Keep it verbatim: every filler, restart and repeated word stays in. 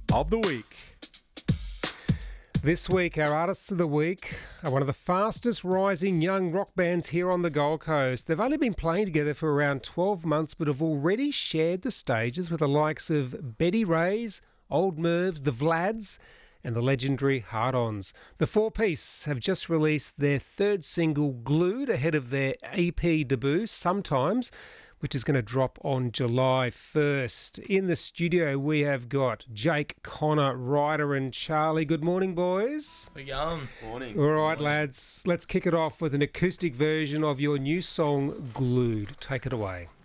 of the week. This week, our artists of the week are one of the fastest rising young rock bands here on the Gold Coast. They've only been playing together for around twelve months, but have already shared the stages with the likes of Betty Rays, Old Mervs, the Vlads, and the legendary Hard-Ons. The four-piece have just released their third single, Glued, ahead of their E P debut, Sometimes, which is going to drop on July first. In the studio, we have got Jake, Connor, Ryder and Charlie. Good morning, boys. We're going. Morning. All right, Morning. lads, let's kick it off with an acoustic version of your new song, Glued. Take it away.